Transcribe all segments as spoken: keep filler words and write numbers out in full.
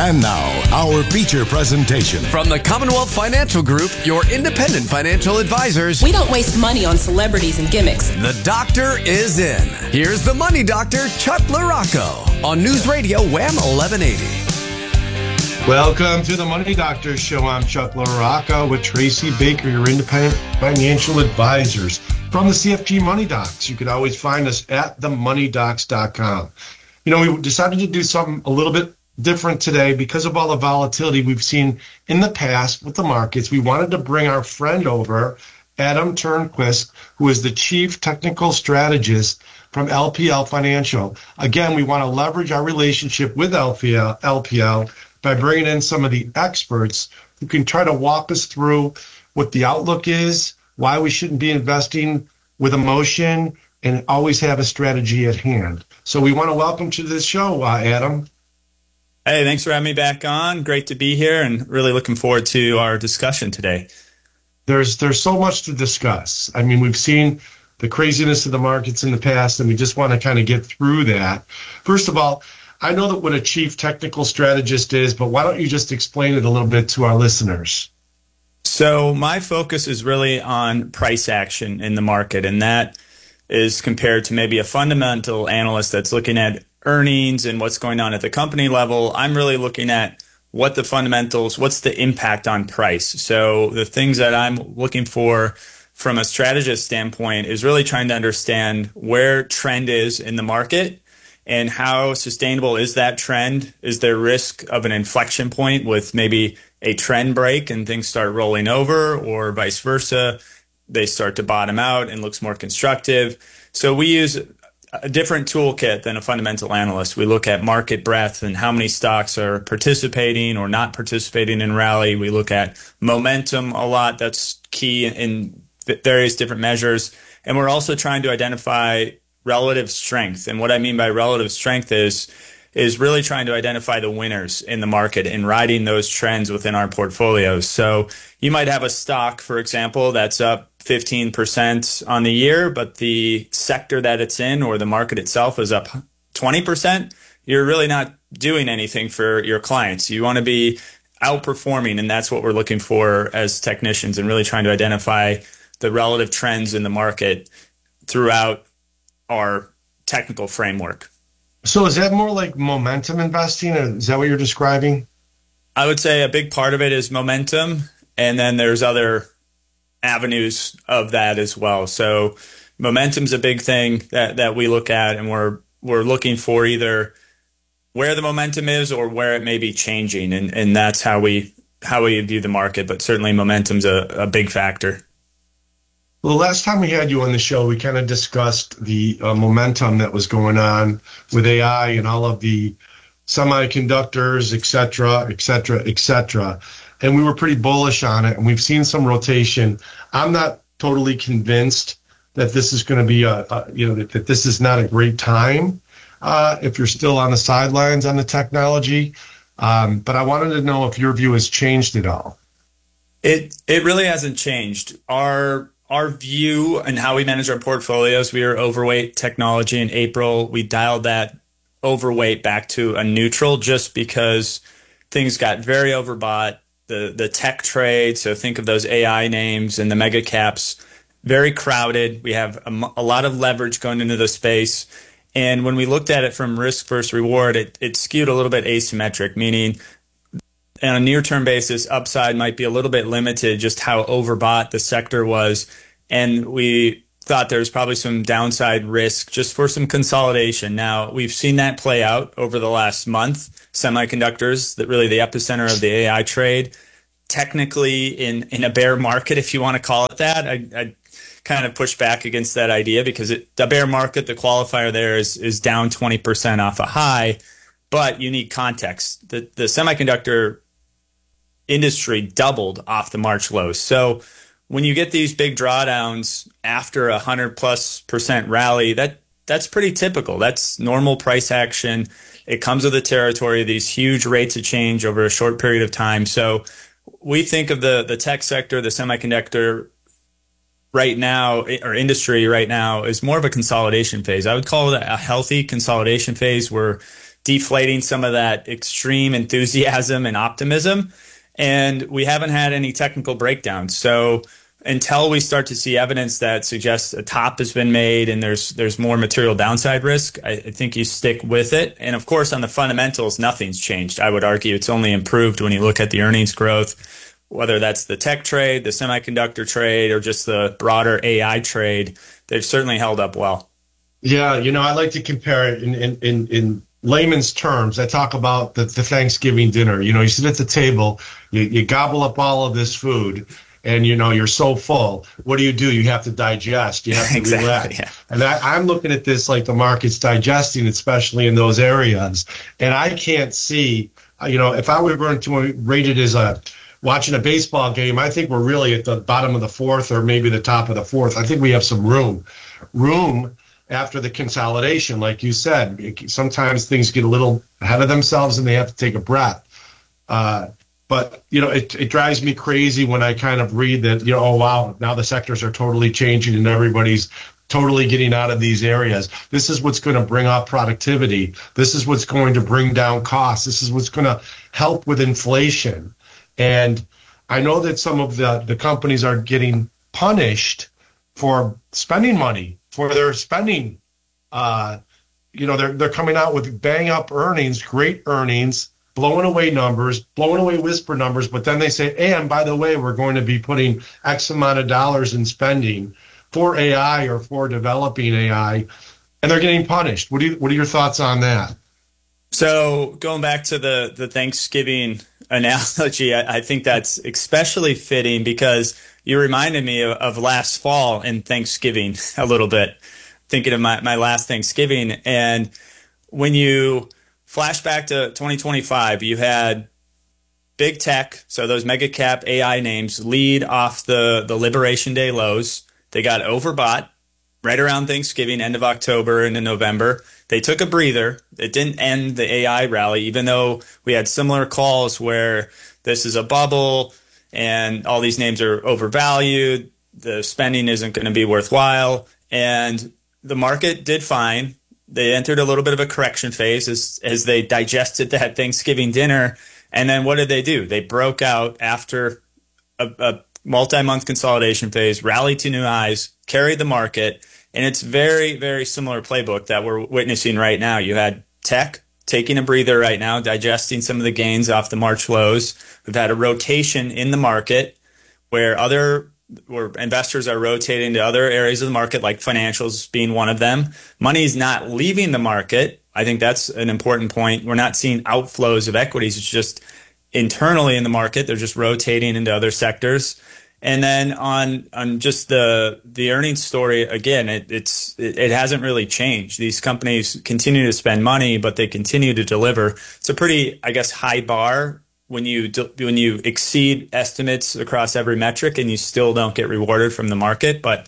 And now, our feature presentation. From the Commonwealth Financial Group, your independent financial advisors. We don't waste money on celebrities and gimmicks. The doctor is in. Here's the money doctor, Chuck LaRocco, on News Radio Wham eleven eighty. Welcome to the Money Doctor Show. I'm Chuck LaRocco with Tracy Baker, your independent financial advisors from the C F G Money Docs. You can always find us at the money docs dot com. You know, we decided to do something a little bit different today because of all the volatility we've seen in the past with the markets. We wanted to bring our friend over, Adam Turnquist, who is the Chief Technical Strategist from L P L Financial. Again, we want to leverage our relationship with L P L, L P L by bringing in some of the experts who can try to walk us through what the outlook is, why we shouldn't be investing with emotion, and always have a strategy at hand. So we want to welcome to this show, uh, Adam. Hey, thanks for having me back on. Great to be here and really looking forward to our discussion today. There's there's so much to discuss. I mean, we've seen the craziness of the markets in the past, and we just want to kind of get through that. First of all, I know that what a chief technical strategist is, but why don't you just explain it a little bit to our listeners? So my focus is really on price action in the market, and that is compared to maybe a fundamental analyst that's looking at earnings and what's going on at the company level. I'm really looking at what the fundamentals, what's the impact on price. So the things that I'm looking for from a strategist standpoint is really trying to understand where trend is in the market and how sustainable is that trend. Is there risk of an inflection point with maybe a trend break and things start rolling over, or vice versa, they start to bottom out and looks more constructive? So we use a different toolkit than a fundamental analyst. We look at market breadth and how many stocks are participating or not participating in rally. We look at momentum a lot. That's key in various different measures. And we're also trying to identify relative strength. And what I mean by relative strength is is really trying to identify the winners in the market and riding those trends within our portfolios. So you might have a stock, for example, that's up fifteen percent on the year, but the sector that it's in or the market itself is up twenty percent. You're really not doing anything for your clients. You want to be outperforming, and that's what we're looking for as technicians, and really trying to identify the relative trends in the market throughout our technical framework. So is that more like momentum investing? Or is that what you're describing? I would say a big part of it is momentum, and then there's other avenues of that as well. So momentum's a big thing that, that we look at, and we're we're looking for either where the momentum is or where it may be changing, and, and that's how we how we view the market. But certainly momentum's a, a big factor. Well, the last time we had you on the show, we kind of discussed the uh, momentum that was going on with A I and all of the semiconductors, et cetera, et cetera, et cetera. And we were pretty bullish on it, and we've seen some rotation. I'm not totally convinced that this is going to be a, a you know, that, that this is not a great time uh, if you're still on the sidelines on the technology. Um, but I wanted to know if your view has changed at all. It it really hasn't changed. Our Our view and how we manage our portfolios, we were overweight technology in April. We dialed that overweight back to a neutral just because things got very overbought. The the tech trade, so think of those A I names and the mega caps, very crowded. We have a, a lot of leverage going into the space. And when we looked at it from risk versus reward, it, it skewed a little bit asymmetric, meaning on a near-term basis, upside might be a little bit limited, just how overbought the sector was. And we thought there was probably some downside risk just for some consolidation. Now, we've seen that play out over the last month. Semiconductors, that really the epicenter of the A I trade. Technically, in, in a bear market, if you want to call it that, I, I kind of push back against that idea because it, the bear market, the qualifier there is, is down twenty percent off a high, but you need context. The, the semiconductor industry doubled off the March lows. So when you get these big drawdowns after a hundred plus percent rally, that that's pretty typical. That's normal price action. It comes with the territory of these huge rates of change over a short period of time. So we think of the, the tech sector, the semiconductor right now, or industry right now, is more of a consolidation phase. I would call it a healthy consolidation phase where deflating some of that extreme enthusiasm and optimism. And we haven't had any technical breakdowns. So until we start to see evidence that suggests a top has been made and there's there's more material downside risk, I, I think you stick with it. And of course, on the fundamentals, nothing's changed. I would argue it's only improved when you look at the earnings growth, whether that's the tech trade, the semiconductor trade, or just the broader A I trade. They've certainly held up well. Yeah, you know, I like to compare it in in, in, in layman's terms. I talk about the, the Thanksgiving dinner. You know, you sit at the table, you, you gobble up all of this food, and, you know, you're so full. What do you do? You have to digest. You have to exactly, relax. Yeah. And I, I'm looking at this like the market's digesting, especially in those areas. And I can't see, you know, if I were going to rate it as a watching a baseball game, I think we're really at the bottom of the fourth or maybe the top of the fourth. I think we have some room. Room after the consolidation, like you said. Sometimes things get a little ahead of themselves and they have to take a breath. Uh, But, you know, it, it drives me crazy when I kind of read that, you know, oh, wow, now the sectors are totally changing and everybody's totally getting out of these areas. This is what's going to bring up productivity. This is what's going to bring down costs. This is what's going to help with inflation. And I know that some of the, the companies are getting punished for spending money, for their spending. Uh, you know, they're, they're coming out with bang up earnings, great earnings, blowing away numbers, blowing away whisper numbers, but then they say, and by the way, we're going to be putting X amount of dollars in spending for A I or for developing A I, and they're getting punished. What do you, what are your thoughts on that? So going back to the, the Thanksgiving analogy, I, I think that's especially fitting because you reminded me of, of last fall and Thanksgiving a little bit, thinking of my, my last Thanksgiving. And when you flashback to twenty twenty-five, you had big tech, so those mega cap A I names lead off the, the Liberation Day lows. They got overbought right around Thanksgiving, end of October into November. They took a breather. It didn't end the A I rally, even though we had similar calls where this is a bubble and all these names are overvalued. The spending isn't going to be worthwhile. And the market did fine. They entered a little bit of a correction phase as, as they digested that Thanksgiving dinner. And then what did they do? They broke out after a, a multi-month consolidation phase, rallied to new highs, carried the market. And it's very, very similar playbook that we're witnessing right now. You had tech taking a breather right now, digesting some of the gains off the March lows. We've had a rotation in the market where other where investors are rotating to other areas of the market, like financials being one of them. Money is not leaving the market. I think that's an important point. We're not seeing outflows of equities. It's just internally in the market. They're just rotating into other sectors. And then on on just the the earnings story, again, it, it's it, it hasn't really changed. These companies continue to spend money, but they continue to deliver. It's a pretty, I guess, high bar when you when you exceed estimates across every metric and you still don't get rewarded from the market. But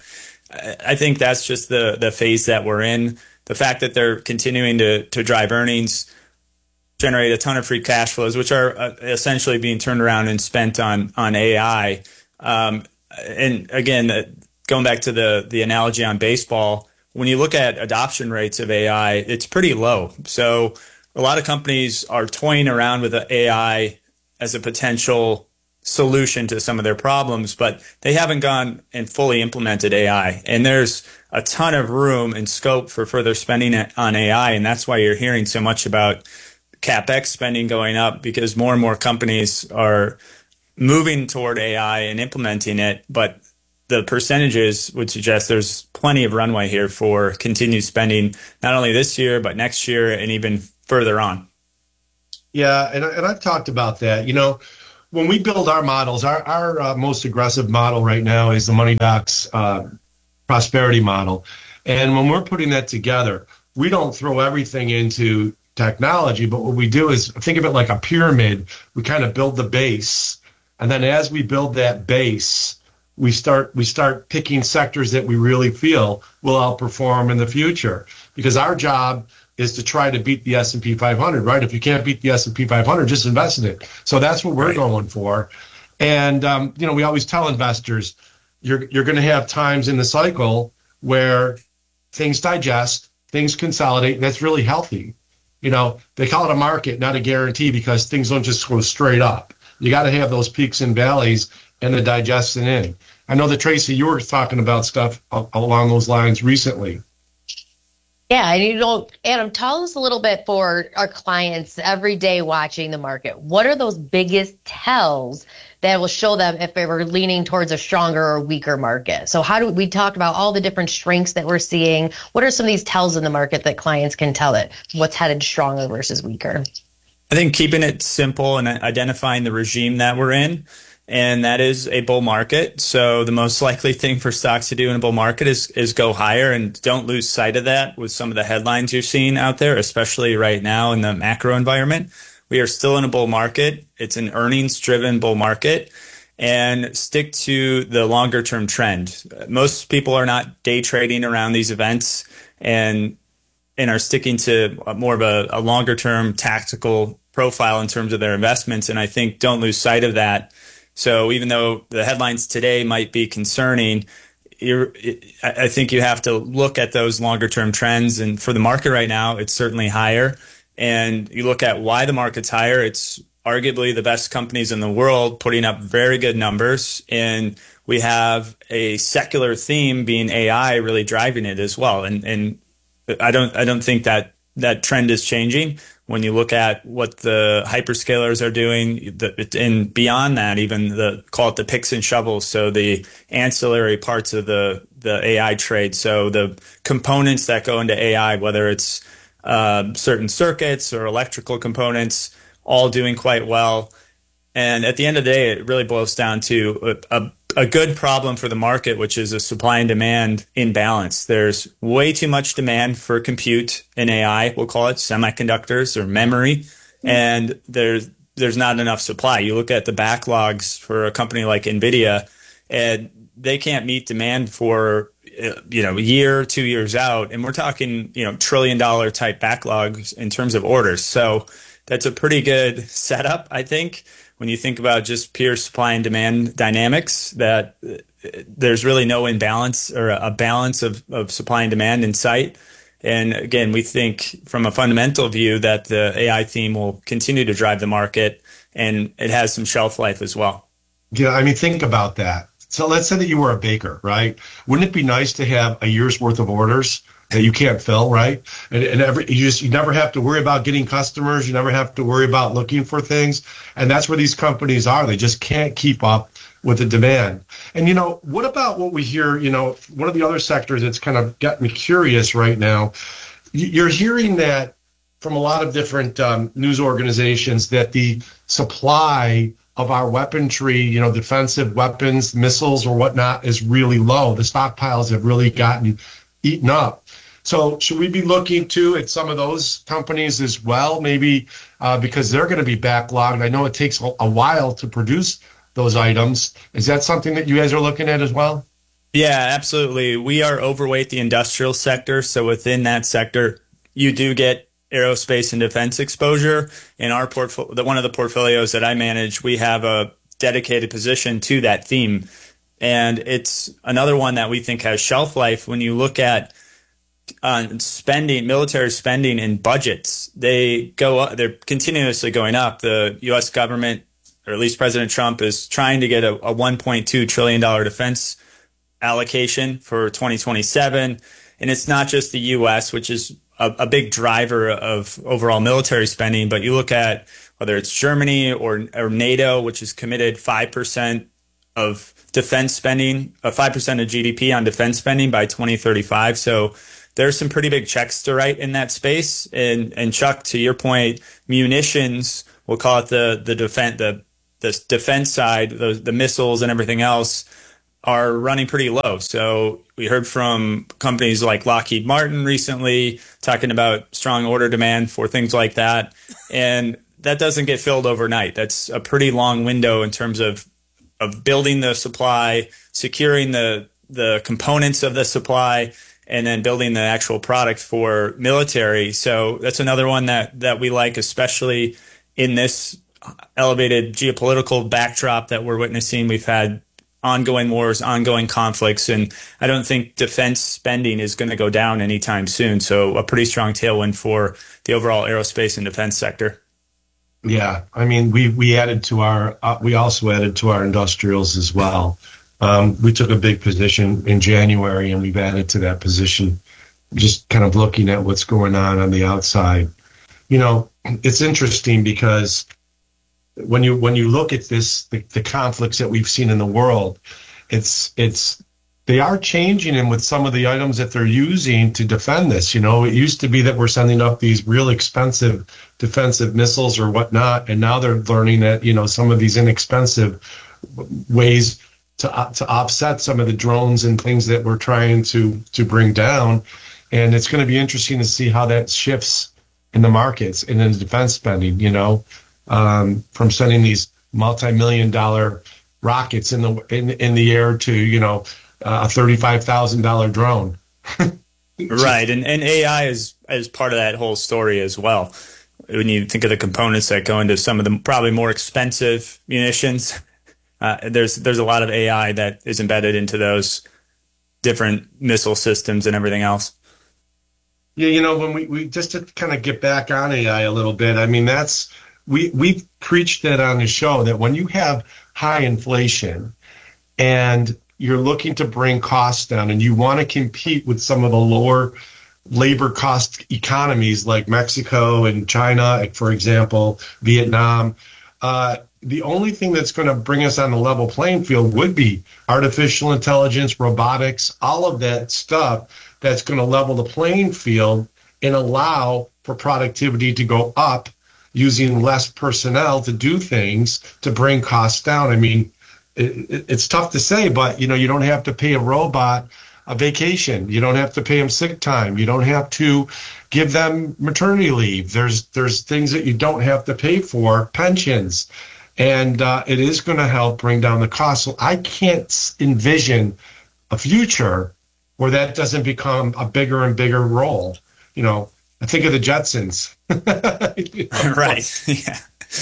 I think that's just the the phase that we're in. The fact that they're continuing to to drive earnings, generate a ton of free cash flows, which are essentially being turned around and spent on on A I. Um, and again, going back to the the analogy on baseball, when you look at adoption rates of A I, it's pretty low. So a lot of companies are toying around with A I as a potential solution to some of their problems, but they haven't gone and fully implemented A I. And there's a ton of room and scope for further spending on A I, and that's why you're hearing so much about CapEx spending going up, because more and more companies are moving toward A I and implementing it, but the percentages would suggest there's plenty of runway here for continued spending, not only this year, but next year and even further on. Yeah, and, and I've talked about that. You know, when we build our models, our, our uh, most aggressive model right now is the MoneyDocs uh, prosperity model. And when we're putting that together, we don't throw everything into technology, but what we do is think of it like a pyramid. We kind of build the base. And then as we build that base, we start we start picking sectors that we really feel will outperform in the future. Because our job is to try to beat the S and P five hundred, right? If you can't beat the S and P five hundred, just invest in it. So that's what we're right. going for. And, um, you know, we always tell investors, you're, you're going to have times in the cycle where things digest, things consolidate, and that's really healthy. You know, they call it a market, not a guarantee, because things don't just go straight up. You got to have those peaks and valleys and the digestion in. I know that, Tracy, you were talking about stuff along those lines recently. Yeah, and you know, Adam, tell us a little bit for our clients every day watching the market. What are those biggest tells that will show them if they were leaning towards a stronger or weaker market? So how do we talk about all the different strengths that we're seeing? What are some of these tells in the market that clients can tell it what's headed stronger versus weaker? I think keeping it simple and identifying the regime that we're in, and that is a bull market. So the most likely thing for stocks to do in a bull market is is go higher, and don't lose sight of that with some of the headlines you're seeing out there, especially right now in the macro environment. We are still in a bull market. It's an earnings-driven bull market, and stick to the longer-term trend. Most people are not day trading around these events and and are sticking to more of a, a longer-term tactical profile in terms of their investments, and I think don't lose sight of that. So even though the headlines today might be concerning, you're, I think you have to look at those longer-term trends. And for the market right now, it's certainly higher. And you look at why the market's higher, it's arguably the best companies in the world putting up very good numbers. And we have a secular theme being A I really driving it as well. And, and I don't, I don't think that that trend is changing. When you look at what the hyperscalers are doing, the, and beyond that, even the call it the picks and shovels, so the ancillary parts of the the A I trade, so the components that go into A I, whether it's uh, certain circuits or electrical components, all doing quite well. And at the end of the day, it really boils down to a, a, a good problem for the market, which is a supply and demand imbalance. There's way too much demand for compute in A I, we'll call it semiconductors or memory, and there's there's not enough supply. You look at the backlogs for a company like NVIDIA, and they can't meet demand for you know a year, two years out, and we're talking you know trillion dollar type backlogs in terms of orders. So that's a pretty good setup, I think, when you think about just pure supply and demand dynamics, that there's really no imbalance or a balance of, of supply and demand in sight. And again, we think from a fundamental view that the A I theme will continue to drive the market, and it has some shelf life as well. Yeah, I mean, think about that. So let's say that you were a baker, right? Wouldn't it be nice to have a year's worth of orders that you can't fill, right? And, and every, you just you never have to worry about getting customers. You never have to worry about looking for things. And that's where these companies are. They just can't keep up with the demand. And, you know, what about what we hear, you know, one of the other sectors that's kind of got me curious right now, you're hearing that from a lot of different um, news organizations that the supply of our weaponry, you know, defensive weapons, missiles or whatnot is really low. The stockpiles have really gotten eaten up. So should we be looking too at some of those companies as well, maybe uh, because they're going to be backlogged? I know it takes a while to produce those items. Is that something that you guys are looking at as well? Yeah, absolutely. We are overweight the industrial sector. So within that sector, you do get aerospace and defense exposure. In our portfolio, one of the portfolios that I manage, we have a dedicated position to that theme. And it's another one that we think has shelf life. When you look at on spending, military spending and budgets, they go up, they're continuously going up. The U S government, or at least President Trump, is trying to get a, a one point two trillion dollars defense allocation for twenty twenty-seven. And it's not just the U S, which is a, a big driver of overall military spending, but you look at whether it's Germany or, or NATO, which is committed five percent of defense spending, uh, five percent of G D P on defense spending by twenty thirty-five. So there's some pretty big checks to write in that space. And, and Chuck, to your point, munitions, we'll call it the, the defense, the, the defense side, the, the missiles and everything else are running pretty low. So we heard from companies like Lockheed Martin recently talking about strong order demand for things like that. And that doesn't get filled overnight. That's a pretty long window in terms of of building the supply, securing the the components of the supply, and then building the actual product for military. So that's another one that, that we like, especially in this elevated geopolitical backdrop that we're witnessing. We've had ongoing wars, ongoing conflicts, and I don't think defense spending is going to go down anytime soon. So a pretty strong tailwind for the overall aerospace and defense sector. Yeah, I mean, we we added to our uh, we also added to our industrials as well. Um, we took a big position in January, and we've added to that position. Just kind of looking at what's going on on the outside, you know, it's interesting because when you when you look at this, the, the conflicts that we've seen in the world, it's it's they are changing in with some of the items that they're using to defend this. You know, it used to be that we're sending up these real expensive defensive missiles or whatnot, and now they're learning that, you know, some of these inexpensive ways to uh, to offset some of the drones and things that we're trying to to bring down. And it's going to be interesting to see how that shifts in the markets and in the defense spending, you know, um, from sending these multi-million dollar rockets in the in, in the air to, you know, uh, a thirty-five thousand dollars drone. Right. And, and A I is, is part of that whole story as well. When you think of the components that go into some of the probably more expensive munitions, uh, there's there's a lot of A I that is embedded into those different missile systems and everything else. Yeah, you know, when we, we just to kind of get back on A I a little bit, I mean, that's we we've preached that on the show that when you have high inflation and you're looking to bring costs down and you want to compete with some of the lower labor cost economies like Mexico and China, for example, Vietnam, uh, the only thing that's going to bring us on the level playing field would be artificial intelligence, robotics, all of that stuff that's going to level the playing field and allow for productivity to go up using less personnel to do things to bring costs down. I mean, it, it's tough to say, but, you know, you don't have to pay a robot a vacation. You don't have to pay them sick time. You don't have to give them maternity leave. There's there's things that you don't have to pay for, pensions. And uh, it is going to help bring down the cost. So I can't envision a future where that doesn't become a bigger and bigger role. You know, I think of the Jetsons. You know? Right. Yeah.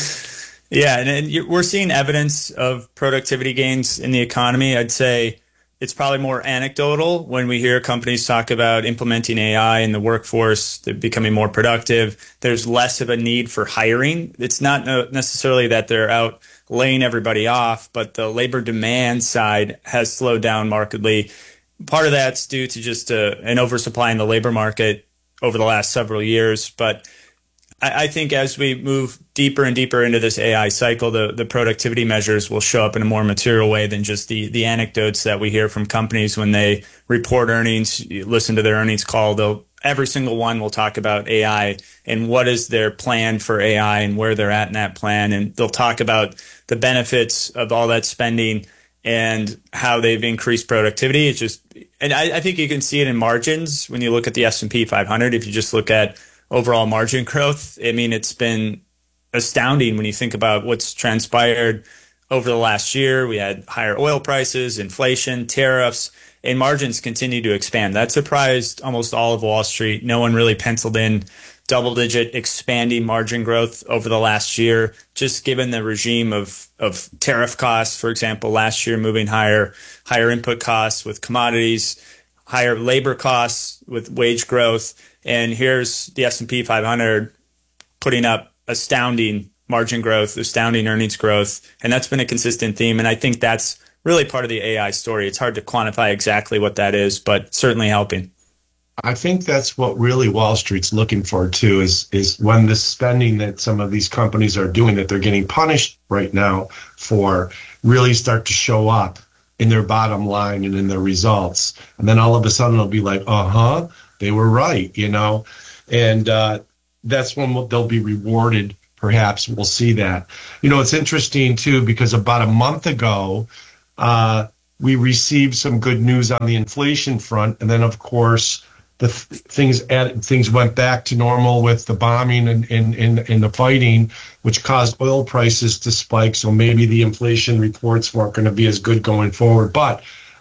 Yeah. And, and we're seeing evidence of productivity gains in the economy. I'd say it's probably more anecdotal when we hear companies talk about implementing A I in the workforce, they're becoming more productive. There's less of a need for hiring. It's not necessarily that they're out laying everybody off, but the labor demand side has slowed down markedly. Part of that's due to just uh, an oversupply in the labor market over the last several years. But I, I think as we move deeper and deeper into this A I cycle, the, the productivity measures will show up in a more material way than just the, the anecdotes that we hear from companies when they report earnings. You listen to their earnings call, they'll every single one will talk about A I and what is their plan for A I and where they're at in that plan. And they'll talk about the benefits of all that spending and how they've increased productivity. It's just, and I, I think you can see it in margins when you look at the S and P five hundred. If you just look at overall margin growth, I mean, it's been astounding when you think about what's transpired over the last year. We had higher oil prices, inflation, tariffs, and margins continue to expand. That surprised almost all of Wall Street. No one really penciled in double-digit expanding margin growth over the last year, just given the regime of, of tariff costs, for example, last year moving higher, higher input costs with commodities, higher labor costs with wage growth. And here's the S and P five hundred putting up astounding margin growth, astounding earnings growth. And that's been a consistent theme. And I think that's really part of the A I story. It's hard to quantify exactly what that is, but certainly helping. I think that's what really Wall Street's looking for too, is is when the spending that some of these companies are doing that they're getting punished right now for really start to show up in their bottom line and in their results. And then all of a sudden it'll be like, uh-huh, they were right, you know? And uh, that's when they'll be rewarded, perhaps. We'll see that. You know, it's interesting too, because about a month ago, uh, we received some good news on the inflation front. And then, of course, the th- things added, things went back to normal with the bombing and, and, and, and the fighting, which caused oil prices to spike. So maybe the inflation reports weren't going to be as good going forward. But,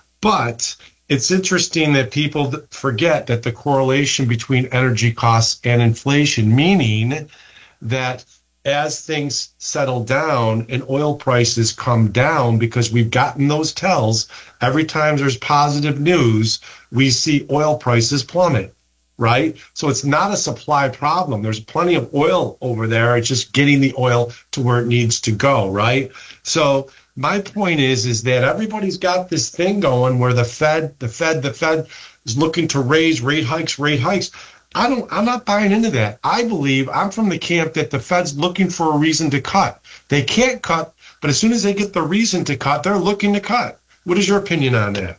but it's interesting that people forget that the correlation between energy costs and inflation, meaning that as things settle down and oil prices come down, because we've gotten those tells, every time there's positive news, we see oil prices plummet, right? So it's not a supply problem. There's plenty of oil over there. It's just getting the oil to where it needs to go, right? So my point is, is that everybody's got this thing going where the Fed, the Fed, the Fed is looking to raise rate hikes, rate hikes. I don't, I'm not buying into that. I believe, I'm from the camp that the Fed's looking for a reason to cut. They can't cut, but as soon as they get the reason to cut, they're looking to cut. What is your opinion on that?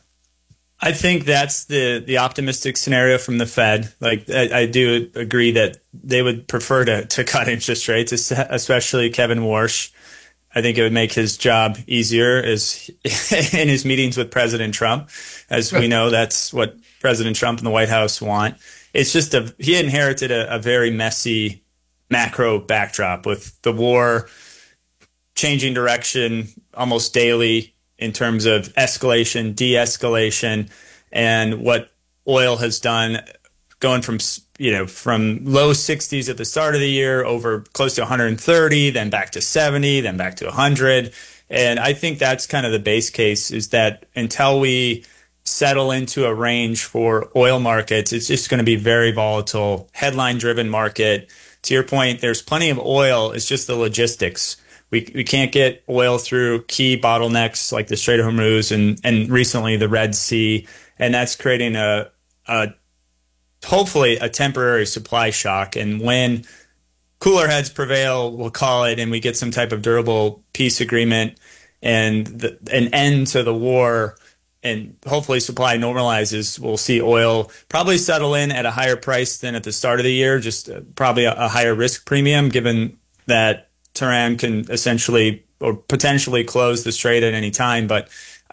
I think that's the, the optimistic scenario from the Fed. Like, I, I do agree that they would prefer to, to cut interest rates, especially Kevin Warsh. I think it would make his job easier as in his meetings with President Trump. As we know, that's what President Trump and the White House want. It's just a, he inherited a, a very messy macro backdrop with the war changing direction almost daily in terms of escalation, de-escalation, and what oil has done, going from, you know, from low sixties at the start of the year over close to one hundred thirty, then back to seventy, then back to one hundred. And I think that's kind of the base case, is that until we settle into a range for oil markets, it's just going to be very volatile, headline-driven market. To your point, there's plenty of oil. It's just the logistics. We we can't get oil through key bottlenecks like the Strait of Hormuz and, and recently the Red Sea, and that's creating a, a hopefully a temporary supply shock. And when cooler heads prevail, we'll call it, and we get some type of durable peace agreement and the, an end to the war, and hopefully supply normalizes, we'll see oil probably settle in at a higher price than at the start of the year, just probably a, a higher risk premium, given that Tehran can essentially or potentially close the strait at any time, but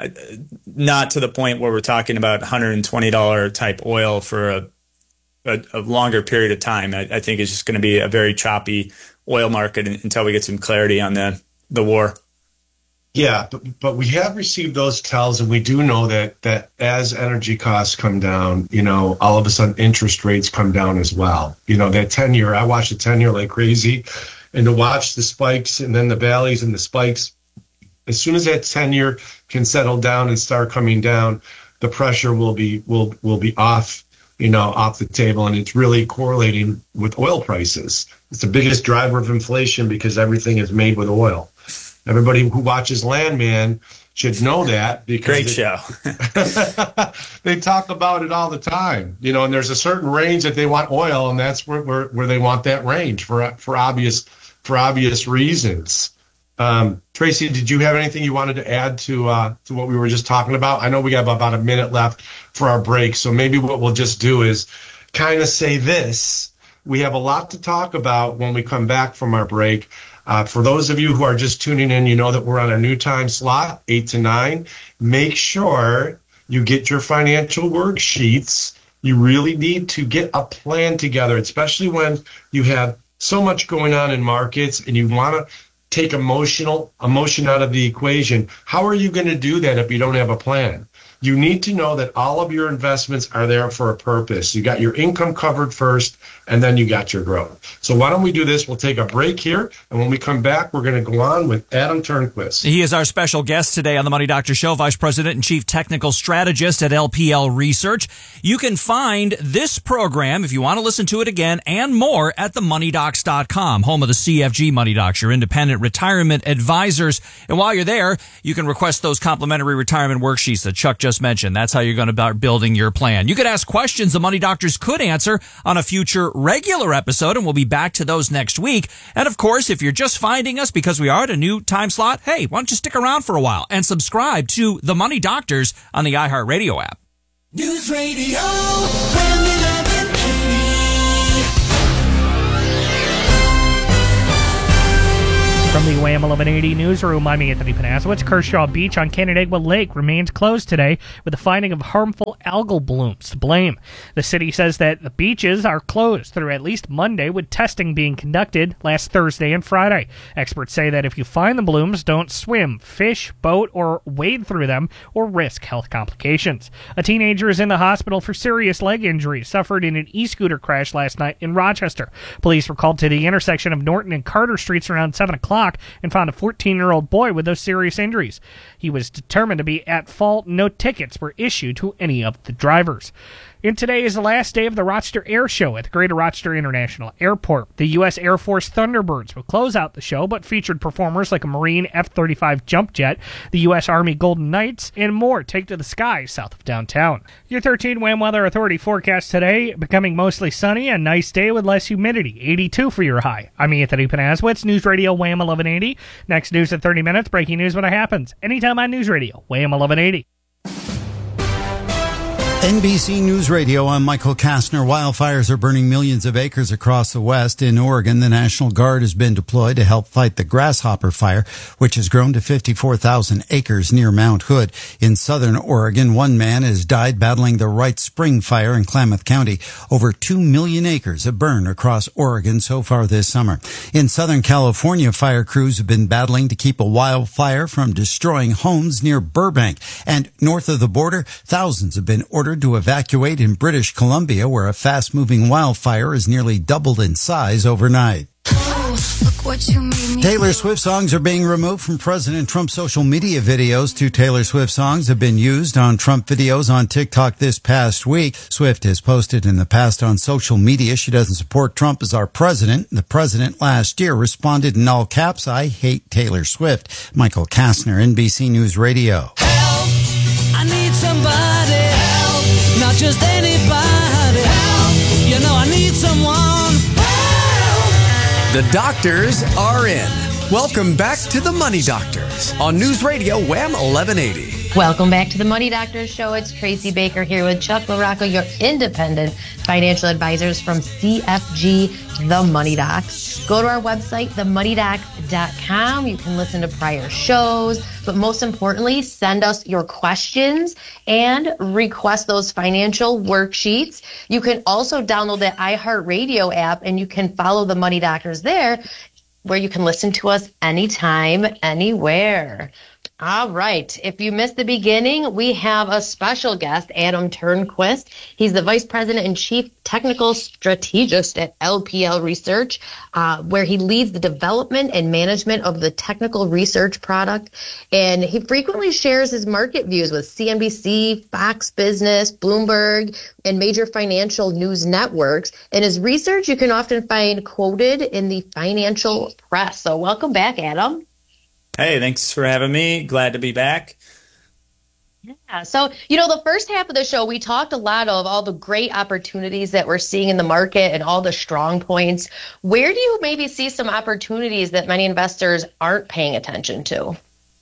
not to the point where we're talking about one hundred twenty dollars type oil for a, a, a longer period of time. I, I think it's just going to be a very choppy oil market until we get some clarity on the, the war. Yeah, but, but we have received those tells, and we do know that that as energy costs come down, you know, all of a sudden interest rates come down as well. You know, that ten-year, I watch the ten-year like crazy, and to watch the spikes and then the valleys and the spikes, as soon as that ten-year can settle down and start coming down, the pressure will be will will be off, you know, off the table, and it's really correlating with oil prices. It's the biggest driver of inflation because everything is made with oil. Everybody who watches Landman should know that, because great they, show. they talk about it all the time, you know, and there's a certain range that they want oil, and that's where where, where they want that range for for obvious for obvious reasons. Um, Tracy, did you have anything you wanted to add to uh, to what we were just talking about? I know we have about a minute left for our break, so maybe what we'll just do is kind of say this. We have a lot to talk about when we come back from our break. Uh, for those of you who are just tuning in, you know that we're on a new time slot, eight to nine. Make sure you get your financial worksheets. You really need to get a plan together, especially when you have so much going on in markets and you want to take emotional emotion out of the equation. How are you going to do that if you don't have a plan? You need to know that all of your investments are there for a purpose. You got your income covered first, and then you got your growth. So why don't we do this? We'll take a break here, and when we come back, we're going to go on with Adam Turnquist. He is our special guest today on the Money Doctor Show, Vice President and Chief Technical Strategist at L P L Research. You can find this program, if you want to listen to it again, and more at the money docs dot com, home of the C F G Money Docs, your independent retirement advisors. And while you're there, you can request those complimentary retirement worksheets that Chuck just mentioned. That's how you're going to start building your plan. You could ask questions the Money Doctors could answer on a future regular episode, and we'll be back to those next week. And of course, if you're just finding us because we are at a new time slot, hey, why don't you stick around for a while and subscribe to The Money Doctors on the iHeartRadio app. News Radio eleven eighty. From the Wham eleven eighty newsroom, I'm Anthony Panasowicz. Kershaw Beach on Canandaigua Lake remains closed today with the finding of harmful algal blooms to blame. The city says that the beaches are closed through at least Monday, with testing being conducted last Thursday and Friday. Experts say that if you find the blooms, don't swim, fish, boat, or wade through them or risk health complications. A teenager is in the hospital for serious leg injuries suffered in an e-scooter crash last night in Rochester. Police were called to the intersection of Norton and Carter Streets around seven o'clock and found a fourteen-year-old boy with those serious injuries. He was determined to be at fault. No tickets were issued to any of the drivers. And today is the last day of the Rochester Air Show at the Greater Rochester International Airport. The U S Air Force Thunderbirds will close out the show, but featured performers like a Marine F thirty-five jump jet, the U S Army Golden Knights, and more take to the skies south of downtown. Your thirteen Wham Weather Authority forecast today, becoming mostly sunny, a nice day with less humidity, eighty-two for your high. I'm Anthony Panasowicz, News Radio Wham eleven eighty. Next news in thirty minutes, breaking news when it happens. Anytime on News Radio, Wham eleven eighty. N B C News Radio, I'm Michael Kastner. Wildfires are burning millions of acres across the West. In Oregon, the National Guard has been deployed to help fight the grasshopper fire, which has grown to fifty-four thousand acres near Mount Hood. In southern Oregon, one man has died battling the Wright Spring fire in Klamath County. Over two million acres have burned across Oregon so far this summer. In Southern California, fire crews have been battling to keep a wildfire from destroying homes near Burbank. And north of the border, thousands have been ordered to evacuate in British Columbia, where a fast-moving wildfire has nearly doubled in size overnight. Oh, look what you made me Taylor do. Swift songs are being removed from President Trump's social media videos. Two Taylor Swift songs have been used on Trump videos on TikTok this past week. Swift has posted in the past on social media she doesn't support Trump as our president. The president last year responded in all caps, "I hate Taylor Swift." Michael Kastner, N B C News Radio. Help! I need somebody. Help! Not just anybody. Help! You know I need someone. Help! The doctors are in. Welcome back to the Money Doctors on News Radio Wham eleven eighty. Welcome back to the Money Doctors Show. It's Tracy Baker here with Chuck LaRocco, your independent financial advisors from C F G, The Money Docs. Go to our website, the money docs dot com. You can listen to prior shows, but most importantly, send us your questions and request those financial worksheets. You can also download the iHeartRadio app, and you can follow the Money Doctors there, where you can listen to us anytime, anywhere. All right. If you missed the beginning, we have a special guest, Adam Turnquist. He's the Vice President and Chief Technical Strategist at L P L Research, uh, where he leads the development and management of the technical research product. And he frequently shares his market views with C N B C, Fox Business, Bloomberg, and major financial news networks. And his research you can often find quoted in the financial press. So welcome back, Adam. Hey, thanks for having me. Glad to be back. Yeah. So, you know, the first half of the show, we talked a lot of all the great opportunities that we're seeing in the market and all the strong points. Where do you maybe see some opportunities that many investors aren't paying attention to?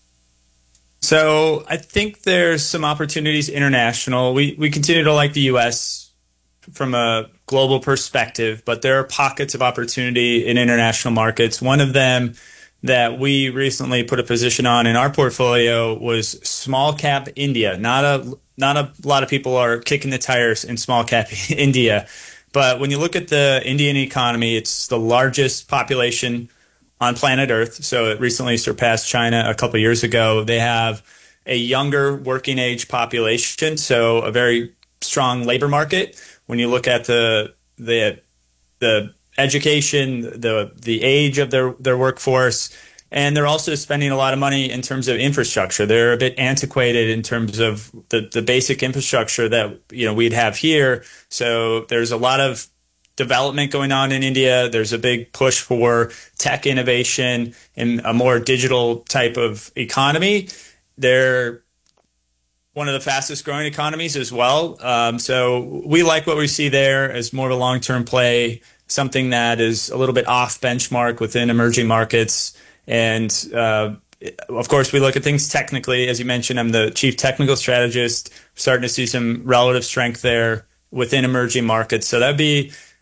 So I think there's some opportunities international. We, we continue to like the U S from a global perspective, but there are pockets of opportunity in international markets. One of them that we recently put a position on in our portfolio was small cap India. Not a not a lot of people are kicking the tires in small cap India, but when you look at the Indian economy, it's the largest population on planet Earth. So it recently surpassed China a couple of years ago. They have a younger working age population, so a very strong labor market. When you look at the the the education, the the age of their, their workforce, and they're also spending a lot of money in terms of infrastructure. They're a bit antiquated in terms of the, the basic infrastructure that you know we'd have here. So there's a lot of development going on in India. There's a big push for tech innovation and a more digital type of economy. They're one of the fastest growing economies as well. Um, so we like what we see there as more of a long-term play, something that is a little bit off benchmark within emerging markets. And uh, of course, we look at things technically. As you mentioned, I'm the chief technical strategist, starting to see some relative strength there within emerging markets. So that'd be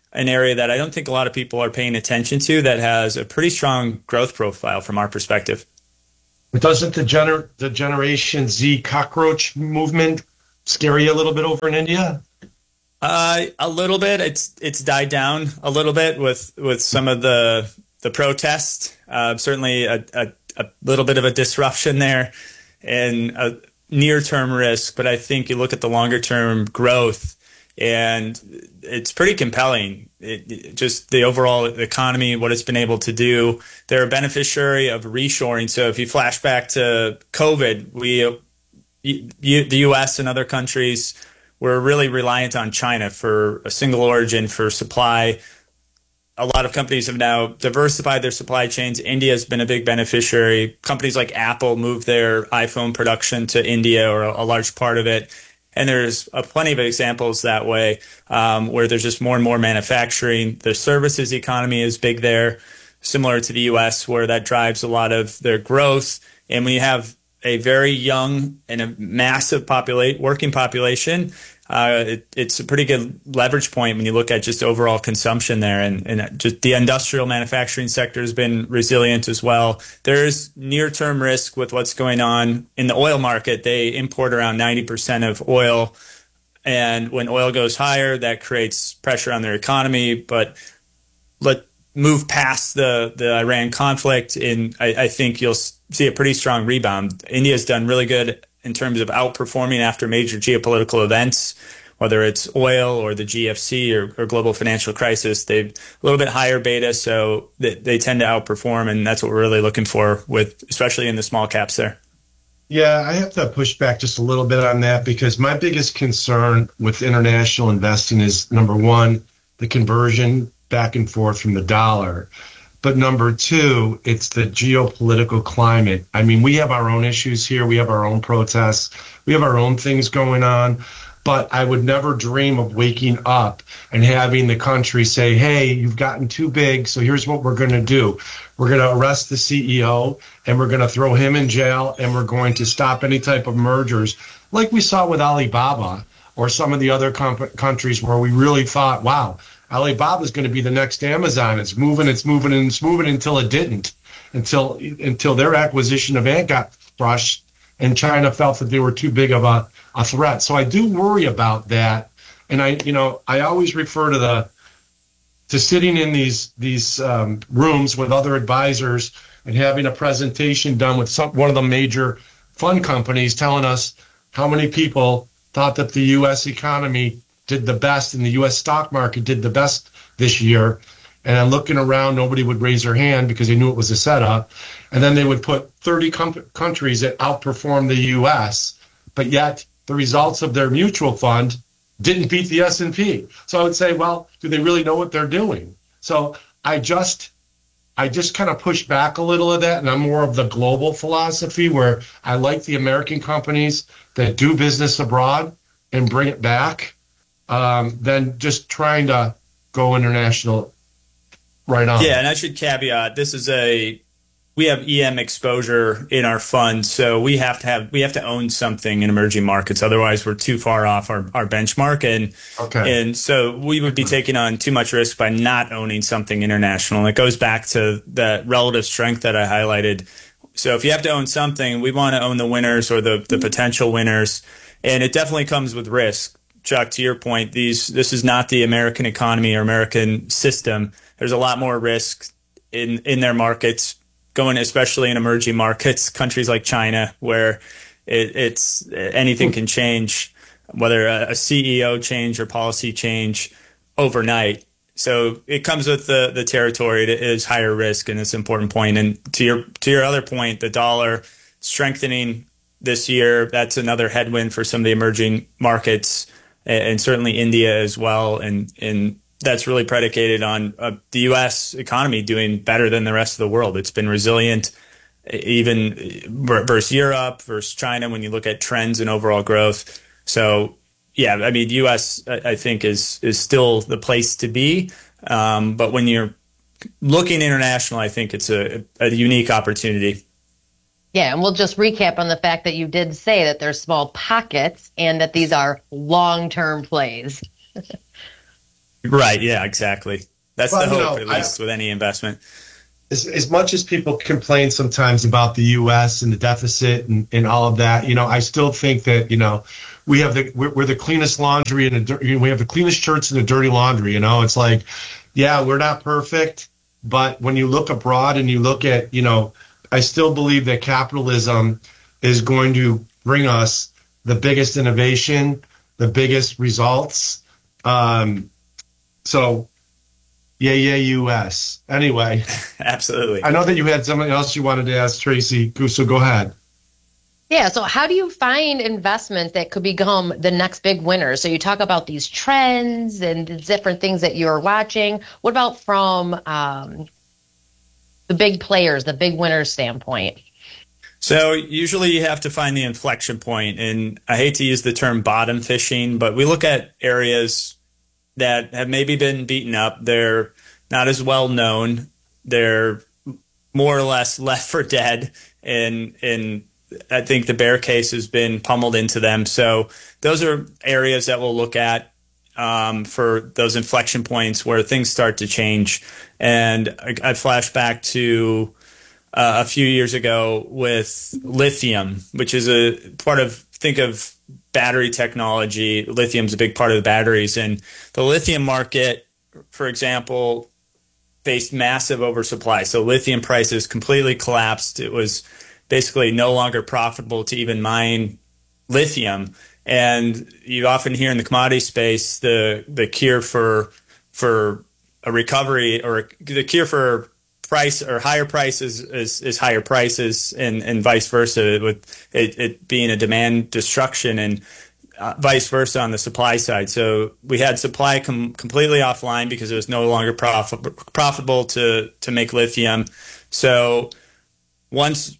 an area that I don't think a lot of people are paying attention to that has a pretty strong growth profile from our perspective. But doesn't the gener- the Generation Z cockroach movement scare you a little bit over in India? Uh, a little bit. It's it's died down a little bit with, with some of the the protests. Uh, certainly a, a, a little bit of a disruption there and a near-term risk. But I think you look at the longer-term growth, and it's pretty compelling. It, it, just the overall economy, what it's been able to do. They're a beneficiary of reshoring. So if you flash back to COVID, we, you, the U S and other countries were really reliant on China for a single origin for supply. A lot of companies have now diversified their supply chains. India has been a big beneficiary. Companies like Apple moved their iPhone production to India, or a, a large part of it. And there's uh, plenty of examples that way, um, where there's just more and more manufacturing. The services economy is big there, similar to the U S, where that drives a lot of their growth. And when you have a very young and a massive populate working population, uh, it, it's a pretty good leverage point when you look at just overall consumption there. And, and just the industrial manufacturing sector has been resilient as well. There's near-term risk with what's going on in the oil market. They import around ninety percent of oil. And when oil goes higher, that creates pressure on their economy. But let move past the, the Iran conflict, and I, I think you'll see a pretty strong rebound. India's done really good in terms of outperforming after major geopolitical events, whether it's oil or the G F C or, or global financial crisis. They've a little bit higher beta, so they, they tend to outperform, and that's what we're really looking for, with especially in the small caps there. Yeah, I have to push back just a little bit on that, because my biggest concern with international investing is, number one, the conversion back and forth from the dollar. But number two, it's the geopolitical climate. I mean, we have our own issues here. We have our own protests. We have our own things going on. But I would never dream of waking up and having the country say, hey, you've gotten too big, so here's what we're going to do. We're going to arrest the C E O, and we're going to throw him in jail, and we're going to stop any type of mergers, like we saw with Alibaba or some of the other comp- countries where we really thought, wow, Alibaba is going to be the next Amazon. It's moving, it's moving, and it's moving until it didn't, until until their acquisition of Ant got crushed, and China felt that they were too big of a, a threat. So I do worry about that, and I, you know, I always refer to the to sitting in these these um, rooms with other advisors and having a presentation done with some one of the major fund companies telling us how many people thought that the U S economy did the best and the U S stock market did the best this year. And I'm looking around, nobody would raise their hand because they knew it was a setup. And then they would put thirty com- countries that outperformed the U S, but yet the results of their mutual fund didn't beat the S and P. So I would say, well, do they really know what they're doing? So I just, I just kind of push back a little of that. And I'm more of the global philosophy, where I like the American companies that do business abroad and bring it back. Um, than just trying to go international right on. Yeah, and I should caveat, this is a, we have E M exposure in our fund, so we have to have, we have to own something in emerging markets. Otherwise, we're too far off our, our benchmark. And, okay. and so we would be taking on too much risk by not owning something international. And it goes back to the relative strength that I highlighted. So if you have to own something, we want to own the winners or the, the potential winners. And it definitely comes with risk. Chuck, to your point, these this is not the American economy or American system. There's a lot more risk in, in their markets, going especially in emerging markets, countries like China, where it, it's anything can change, whether a, a C E O change or policy change overnight. So it comes with the, the territory. It is higher risk, and it's an important point. And to your to your other point, the dollar strengthening this year, that's another headwind for some of the emerging markets, and certainly India as well. And, and that's really predicated on uh, the U S economy doing better than the rest of the world. It's been resilient, even versus Europe, versus China, when you look at trends and overall growth. So, yeah, I mean, U S, I think, is is still the place to be. Um, but when you're looking international, I think it's a, a unique opportunity. Yeah, and we'll just recap on the fact that you did say that there's small pockets and that these are long-term plays. Right. Yeah, exactly. That's Well, the you hope, know, at least, I- with any investment. As, as much as people complain sometimes about the U S and the deficit and, and all of that, you know, I still think that, you know, we have the we're, we're the cleanest laundry and a, dir- you know, we have the cleanest shirts and the dirty laundry. You know, it's like, yeah, we're not perfect, but when you look abroad and you look at, you know, I still believe that capitalism is going to bring us the biggest innovation, the biggest results. Um, so. Yeah, yeah, U S. Anyway. Absolutely. I know that you had something else you wanted to ask Tracy, so go ahead. Yeah, so how do you find investments that could become the next big winner? So you talk about these trends and the different things that you're watching. What about from um, the big players, the big winners standpoint? So usually you have to find the inflection point, and I hate to use the term bottom fishing, but we look at areas that have maybe been beaten up. They're not as well known. They're more or less left for dead. And, and I think the bear case has been pummeled into them. So those are areas that we'll look at um, for those inflection points where things start to change. And I, I flash back to uh, a few years ago with lithium, which is a part of, think of battery technology. Lithium's a big part of the batteries, and the lithium market, for example, faced massive oversupply. So lithium prices completely collapsed. It was basically no longer profitable to even mine lithium. And you often hear in the commodity space the the cure for for a recovery, or the cure for price or higher prices is, is higher prices, and, and vice versa, with it, it being a demand destruction, and uh, vice versa on the supply side. So we had supply com- completely offline because it was no longer prof- profitable to, to make lithium. So once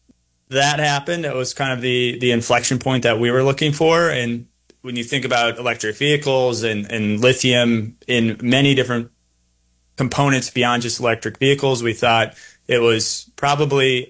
that happened, it was kind of the, the inflection point that we were looking for. And when you think about electric vehicles and, and lithium in many different components beyond just electric vehicles, we thought it was probably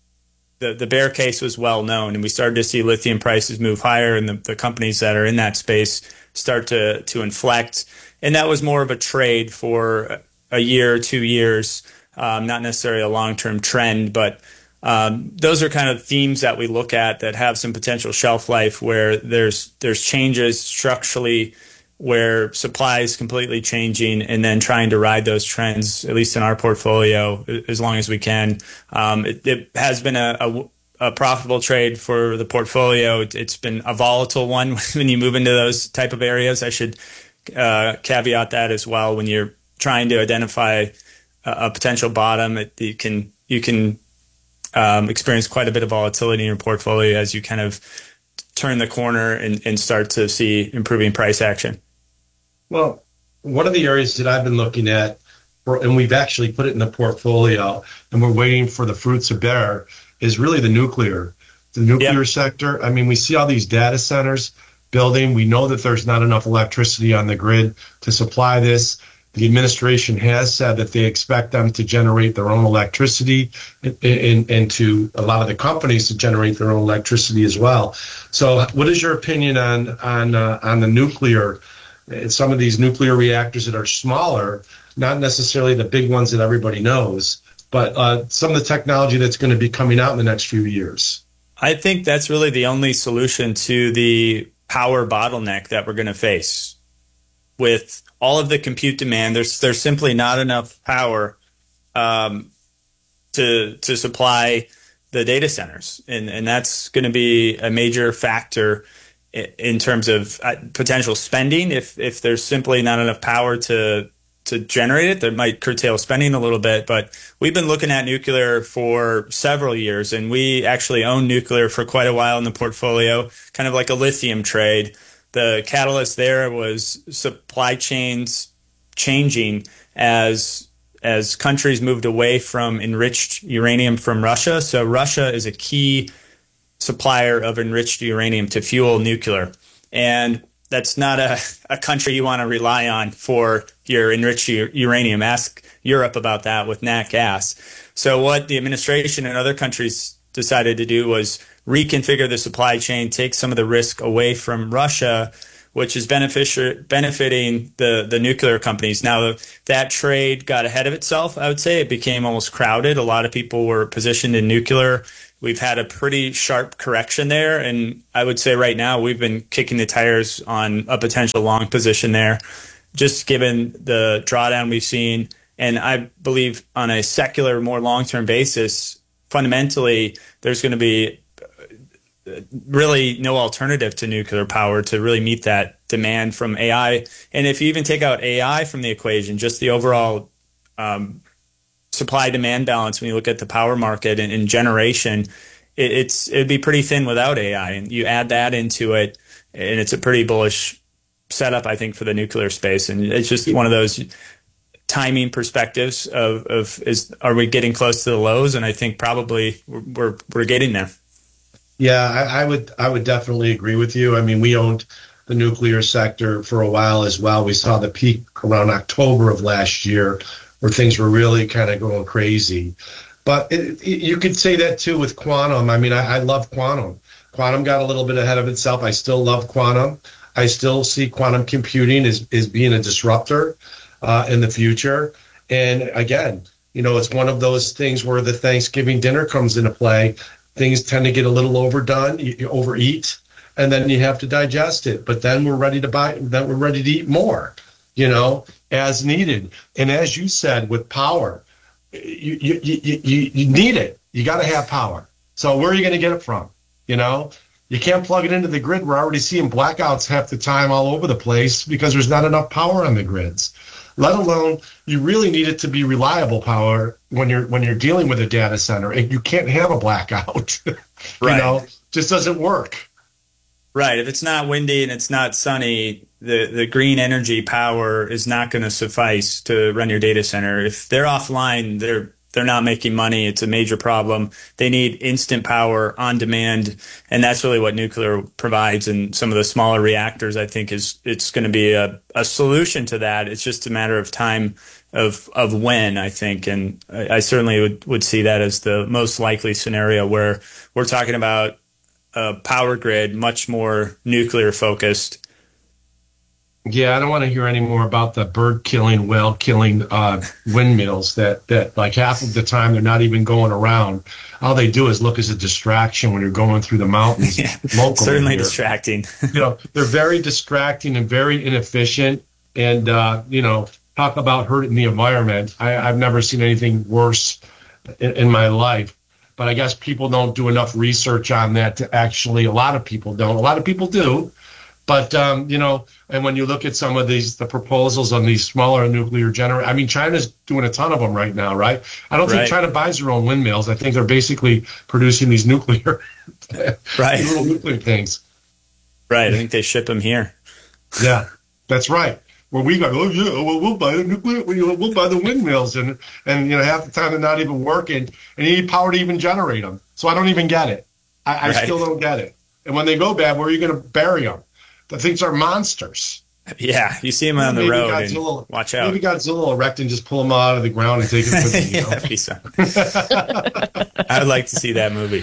the, the bear case was well known, and we started to see lithium prices move higher, and the, the companies that are in that space start to, to inflect. And that was more of a trade for a year, two years, um, not necessarily a long-term trend, but um, those are kind of themes that we look at that have some potential shelf life, where there's there's changes structurally, where supply is completely changing, and then trying to ride those trends, at least in our portfolio, as long as we can. Um, it, it has been a, a, a profitable trade for the portfolio. It, it's been a volatile one when you move into those type of areas. I should uh, caveat that as well. When you're trying to identify a, a potential bottom, it, you can you can um, experience quite a bit of volatility in your portfolio as you kind of turn the corner and, and start to see improving price action. Well, one of the areas that I've been looking at, and we've actually put it in the portfolio, and we're waiting for the fruits to bear, is really the nuclear, the nuclear yep. sector. I mean, we see all these data centers building. We know that there's not enough electricity on the grid to supply this. The administration has said that they expect them to generate their own electricity, and, and, and to a lot of the companies to generate their own electricity as well. So what is your opinion on on uh, on the nuclear, and some of these nuclear reactors that are smaller, not necessarily the big ones that everybody knows, but uh, some of the technology that's going to be coming out in the next few years? I think that's really the only solution to the power bottleneck that we're going to face. With all of the compute demand, there's there's simply not enough power um, to to supply the data centers, and and that's going to be a major factor in terms of potential spending. If if there's simply not enough power to to generate it, that might curtail spending a little bit. But we've been looking at nuclear for several years, and we actually own nuclear for quite a while in the portfolio, kind of like a lithium trade. The catalyst there was supply chains changing as as countries moved away from enriched uranium from Russia. So Russia is a key supplier of enriched uranium to fuel nuclear. And that's not a, a country you want to rely on for your enriched u- uranium. Ask Europe about that with nat gas. So what the administration and other countries decided to do was reconfigure the supply chain, take some of the risk away from Russia, which is benefici- benefiting the, the nuclear companies. Now, that trade got ahead of itself, I would say. It became almost crowded. A lot of people were positioned in nuclear. We've had a pretty sharp correction there, and I would say right now we've been kicking the tires on a potential long position there, just given the drawdown we've seen. And I believe on a secular, more long-term basis, fundamentally, there's going to be really no alternative to nuclear power to really meet that demand from A I. And if you even take out A I from the equation, just the overall um, supply-demand balance, when you look at the power market and, and generation, it, it's it'd be pretty thin without A I. And you add that into it, and it's a pretty bullish setup, I think, for the nuclear space. And it's just one of those timing perspectives of, of is are we getting close to the lows? And I think probably we're we're, we're getting there. Yeah, I, I would I would definitely agree with you. I mean, we owned the nuclear sector for a while as well. We saw the peak around October of last year, where things were really kind of going crazy. But it, it, you could say that too with quantum. I mean, I, I love quantum. Quantum got a little bit ahead of itself. I still love quantum. I still see quantum computing as, as being a disruptor uh, in the future. And again, you know, it's one of those things where the Thanksgiving dinner comes into play. Things tend to get a little overdone, you, you overeat, and then you have to digest it. But then we're ready to buy, then we're ready to eat more, you know, as needed. And as you said, with power, you you you, you, you need it. You got to have power. So where are you going to get it from? You know, you can't plug it into the grid. We're already seeing blackouts half the time all over the place because there's not enough power on the grids. Let alone you really need it to be reliable power when you're when you're dealing with a data center. And you can't have a blackout. you Right. know, just doesn't work. Right. If it's not windy and it's not sunny, the, the green energy power is not going to suffice to run your data center. If they're offline, they're they're not making money. It's a major problem. They need instant power on demand, and that's really what nuclear provides. And some of the smaller reactors, I think, is it's going to be a, a solution to that. It's just a matter of time of of when, I think. And I, I certainly would, would see that as the most likely scenario where we're talking about a power grid much more nuclear focused. Yeah, I don't want to hear any more about the bird killing, whale killing uh, windmills that, that like half of the time they're not even going around. All they do is look as a distraction when you're going through the mountains. Yeah, locally certainly here. distracting. you know, they're very distracting and very inefficient. And, uh, you know, talk about hurting the environment. I, I've never seen anything worse in, in my life. But I guess people don't do enough research on that to actually, a lot of people don't. A lot of people do. But, um, you know, and when you look at some of these, the proposals on these smaller nuclear generators, I mean, China's doing a ton of them right now, right? I don't think Right. China buys their own windmills. I think they're basically producing these nuclear, Right. little nuclear things. Right. I think they ship them here. Yeah, that's right. Where we go, oh yeah, well, we'll buy the nuclear, we'll, we'll buy the windmills, and and you know half the time they're not even working, and you need power to even generate them. So I don't even get it. I, I Right. still don't get it. And when they go bad, where are you going to bury them? The things are monsters. Yeah, you see them on the Maybe road, Godzilla, and watch out. Maybe Godzilla will erect and just pull them out of the ground and take it with them. You Yeah, know? that'd be something. I would like to see that movie.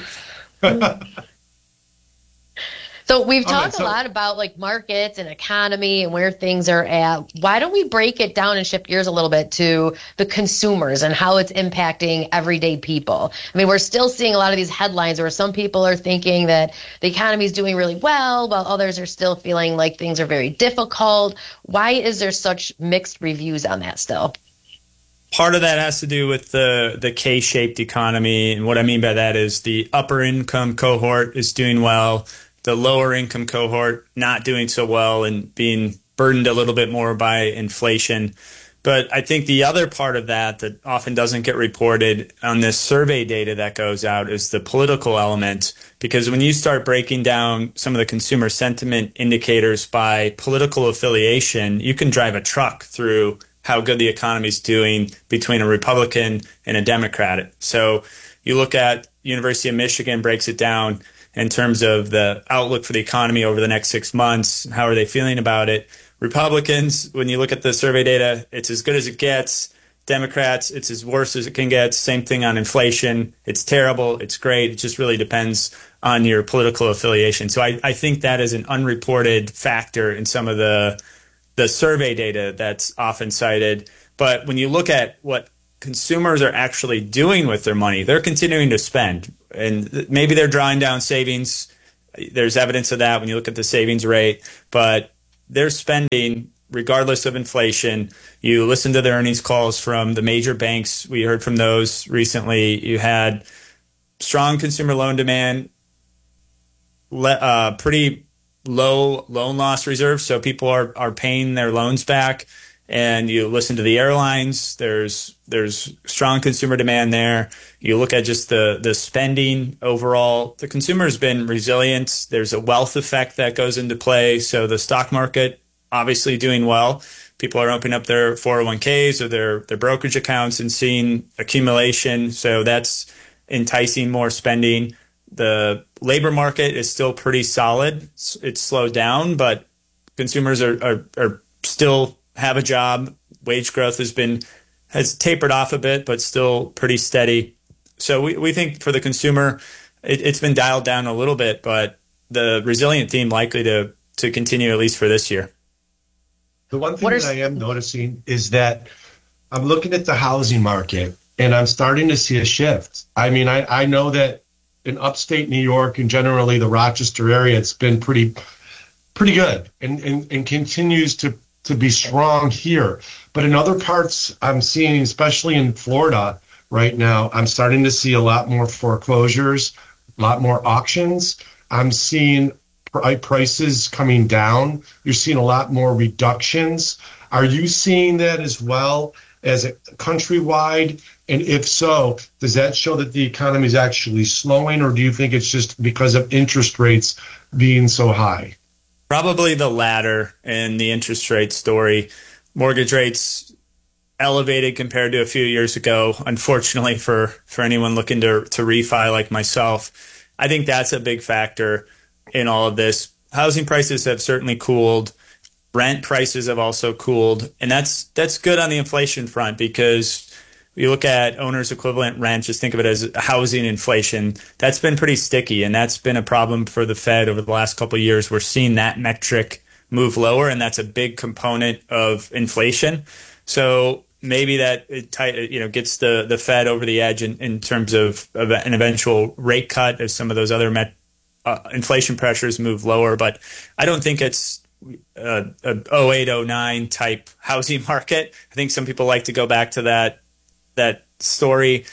So we've All right, talked so- a lot about like markets and economy and where things are at. Why don't we break it down and shift gears a little bit to the consumers and how it's impacting everyday people? I mean, we're still seeing a lot of these headlines where some people are thinking that the economy is doing really well, while others are still feeling like things are very difficult. Why is there such mixed reviews on that still? Part of that has to do with the, the K-shaped economy. And what I mean by that is the upper income cohort is doing well. The lower income cohort not doing so well and being burdened a little bit more by inflation. But I think the other part of that that often doesn't get reported on this survey data that goes out is the political element. Because when you start breaking down some of the consumer sentiment indicators by political affiliation, you can drive a truck through how good the economy is doing between a Republican and a Democrat. So you look at University of Michigan breaks it down in terms of the outlook for the economy over the next six months. How are they feeling about it? Republicans, when you look at the survey data, it's as good as it gets. Democrats, it's as worse as it can get. Same thing on inflation. It's terrible. It's great. It just really depends on your political affiliation. So I, I think that is an unreported factor in some of the the survey data that's often cited. But when you look at what consumers are actually doing with their money, they're continuing to spend. And maybe they're drawing down savings. There's evidence of that when you look at the savings rate. But they're spending regardless of inflation. You listen to the earnings calls from the major banks. We heard from those recently. You had strong consumer loan demand, uh, pretty low loan loss reserves, so people are, are paying their loans back. And you listen to the airlines, there's there's strong consumer demand there. You look at just the, the spending overall, the consumer has been resilient. There's a wealth effect that goes into play. So the stock market obviously doing well. People are opening up their four oh one k's or their, their brokerage accounts and seeing accumulation. So that's enticing more spending. The labor market is still pretty solid. It's, it's slowed down, but consumers are, are, are still have a job. Wage growth has been has tapered off a bit, but still pretty steady. So we, we think for the consumer, it, it's been dialed down a little bit, but the resilient theme likely to, to continue at least for this year. The one thing that I am noticing is that I'm looking at the housing market and I'm starting to see a shift. I mean, I, I know that in upstate New York and generally the Rochester area, it's been pretty pretty good and, and, and continues to, to be strong here. But in other parts, I'm seeing, especially in Florida right now, I'm starting to see a lot more foreclosures, a lot more auctions. I'm seeing prices coming down. You're seeing a lot more reductions. Are you seeing that as well as a countrywide? And if so, does that show that the economy is actually slowing, or do you think it's just because of interest rates being so high? Probably the latter in the interest rate story. Mortgage rates elevated compared to a few years ago, unfortunately for, for anyone looking to, to refi like myself. I think that's a big factor in all of this. Housing prices have certainly cooled. Rent prices have also cooled. And that's that's good on the inflation front, because you look at owner's equivalent rent, just think of it as housing inflation. That's been pretty sticky, and that's been a problem for the Fed over the last couple of years. We're seeing that metric move lower, and that's a big component of inflation. So maybe that it, you know gets the, the Fed over the edge in, in terms of, of an eventual rate cut as some of those other met, uh, inflation pressures move lower. But I don't think it's a, a oh eight oh nine type housing market. I think some people like to go back to that that story.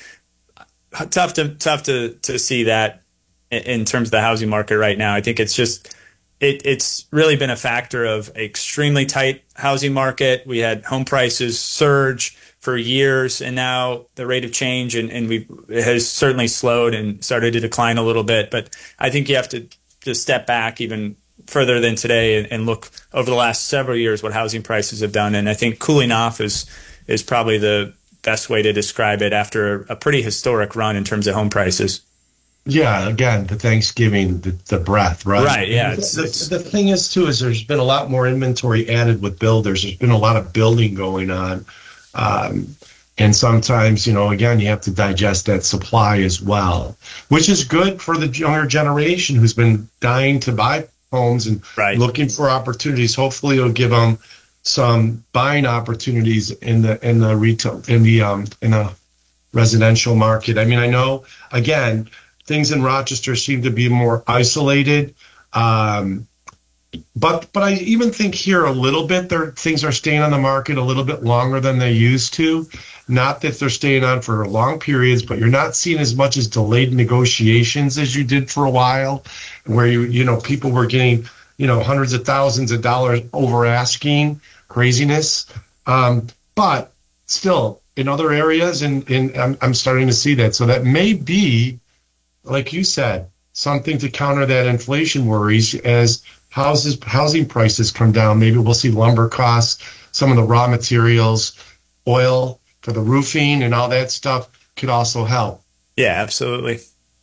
Tough to tough to to see that in, in terms of the housing market right now. I think it's just it it's really been a factor of extremely tight housing market. We had home prices surge for years, and now the rate of change and, and we it has certainly slowed and started to decline a little bit. But I think you have to just step back even further than today and, and look over the last several years what housing prices have done. And I think cooling off is is probably the best way to describe it after a pretty historic run in terms of home prices. Yeah, again, the Thanksgiving, the, the breath, right? Right, yeah. It's, the, it's, the thing is, too, is there's been a lot more inventory added with builders. There's been a lot of building going on. Um, and sometimes, you know, again, you have to digest that supply as well, which is good for the younger generation who's been dying to buy homes and right. looking for opportunities. Hopefully it'll give them some buying opportunities in the in the retail in the um in the residential market. I mean, I know again things in Rochester seem to be more isolated, um, but but I even think here a little bit there things are staying on the market a little bit longer than they used to. Not that they're staying on for long periods, but you're not seeing as much as delayed negotiations as you did for a while, where you you know people were getting you know hundreds of thousands of dollars over asking. Craziness, um, but still in other areas, and, and I'm, I'm starting to see that. So that may be, like you said, something to counter that inflation worries as houses housing prices come down. Maybe we'll see lumber costs, some of the raw materials, oil for the roofing, and all that stuff could also help. Yeah, absolutely.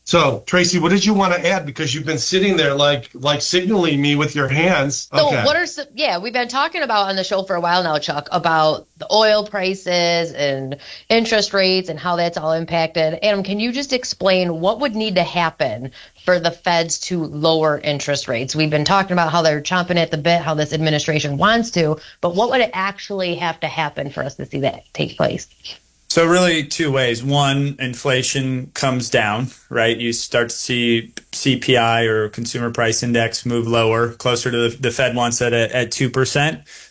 So, Tracy, what did you want to add? Because you've been sitting there like like signaling me with your hands. So Okay. what are some, yeah, we've been talking about on the show for a while now, Chuck, about the oil prices and interest rates and how that's all impacted. Adam, can you just explain what would need to happen for the feds to lower interest rates? We've been talking about how they're chomping at the bit, how this administration wants to, but what would it actually have to happen for us to see that take place? So really two ways. One, inflation comes down, right? You start to see C P I or consumer price index move lower, closer to the, the Fed wants it at, at two percent.